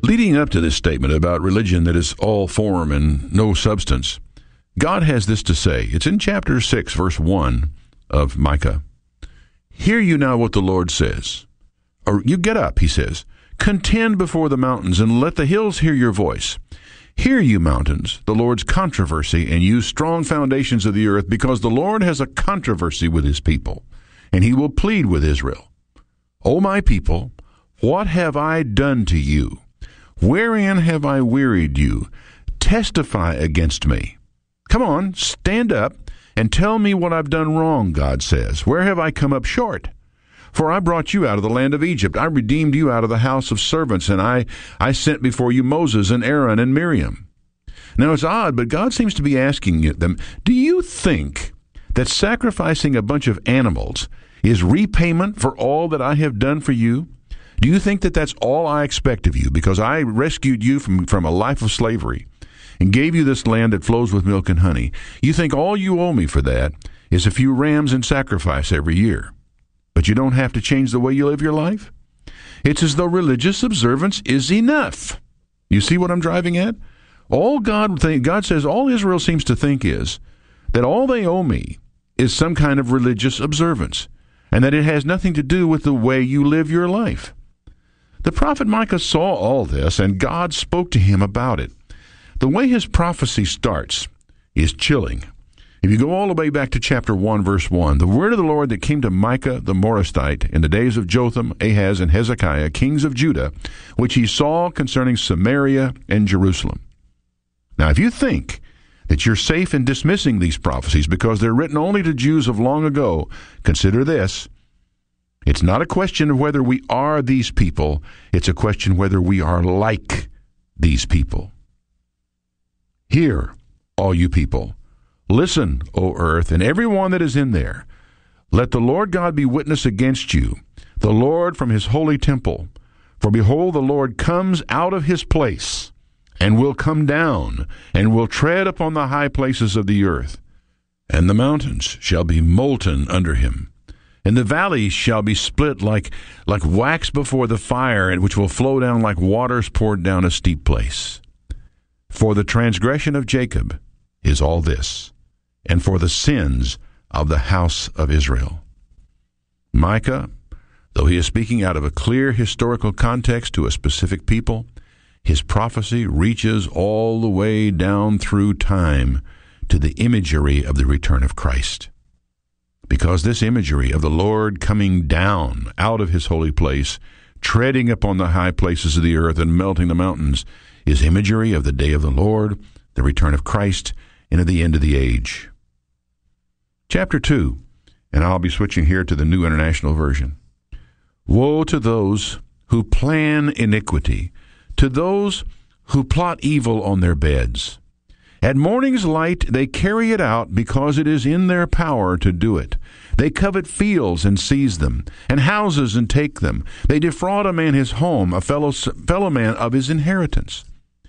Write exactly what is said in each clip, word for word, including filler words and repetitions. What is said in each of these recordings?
Leading up to this statement about religion that is all form and no substance, God has this to say. It's in chapter six, verse one of Micah. Hear you now what the Lord says. Or you get up, he says. Contend before the mountains, and let the hills hear your voice. Hear, you mountains, the Lord's controversy, and you strong foundations of the earth, because the Lord has a controversy with his people, and he will plead with Israel. O my people, what have I done to you? Wherein have I wearied you? Testify against me. Come on, stand up and tell me what I've done wrong, God says. Where have I come up short? For I brought you out of the land of Egypt. I redeemed you out of the house of servants, and I, I sent before you Moses and Aaron and Miriam. Now it's odd, but God seems to be asking them, do you think that sacrificing a bunch of animals is repayment for all that I have done for you? Do you think that that's all I expect of you, because I rescued you from, from a life of slavery and gave you this land that flows with milk and honey? You think all you owe me for that is a few rams in sacrifice every year, but you don't have to change the way you live your life? It's as though religious observance is enough. You see what I'm driving at? All God think, God says all Israel seems to think is that all they owe me is some kind of religious observance, and that it has nothing to do with the way you live your life. The prophet Micah saw all this, and God spoke to him about it. The way his prophecy starts is chilling. If you go all the way back to chapter one, verse one, the word of the Lord that came to Micah the Morasthite in the days of Jotham, Ahaz, and Hezekiah, kings of Judah, which he saw concerning Samaria and Jerusalem. Now, if you think that you're safe in dismissing these prophecies because they're written only to Jews of long ago, consider this. It's not a question of whether we are these people. It's a question whether we are like these people. Hear, all you people. Listen, O earth, and every one that is in there. Let the Lord God be witness against you, the Lord from his holy temple. For behold, the Lord comes out of his place, and will come down, and will tread upon the high places of the earth. And the mountains shall be molten under him, and the valleys shall be split like, like wax before the fire, and which will flow down like waters poured down a steep place. For the transgression of Jacob is all this, and for the sins of the house of Israel. Micah, though he is speaking out of a clear historical context to a specific people, his prophecy reaches all the way down through time to the imagery of the return of Christ. Because this imagery of the Lord coming down out of his holy place, treading upon the high places of the earth and melting the mountains, is imagery of the day of the Lord, the return of Christ, and of the end of the age. Chapter two, and I'll be switching here to the New International Version. Woe to those who plan iniquity, to those who plot evil on their beds. At morning's light they carry it out, because it is in their power to do it. They covet fields and seize them, and houses and take them. They defraud a man his home, a fellow, fellow man of his inheritance.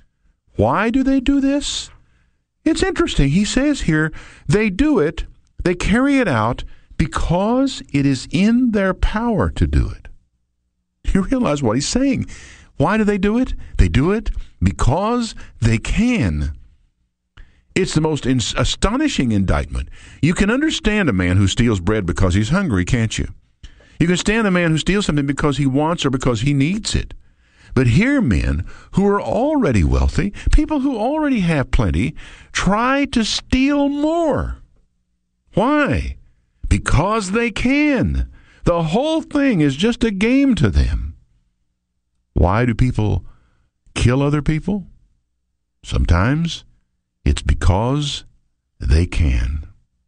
Why do they do this? It's interesting. He says here, they do it, they carry it out, because it is in their power to do it. You realize what he's saying. Why do they do it? They do it because they can. It's the most in- astonishing indictment. You can understand a man who steals bread because he's hungry, can't you? You can stand a man who steals something because he wants or because he needs it. But here men who are already wealthy, people who already have plenty, try to steal more. Why? Because they can. The whole thing is just a game to them. Why do people kill other people? Sometimes it's because they can.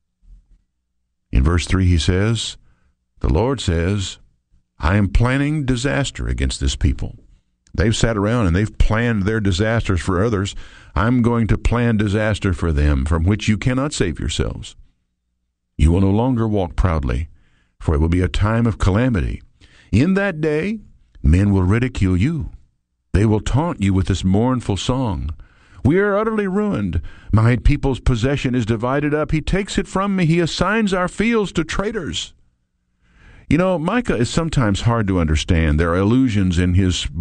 In verse three he says, the Lord says, I am planning disaster against this people. They've sat around and they've planned their disasters for others. I'm going to plan disaster for them, from which you cannot save yourselves. You will no longer walk proudly, for it will be a time of calamity. In that day, men will ridicule you. They will taunt you with this mournful song. We are utterly ruined. My people's possession is divided up. He takes it from me. He assigns our fields to traitors. You know, Micah is sometimes hard to understand. There are allusions in his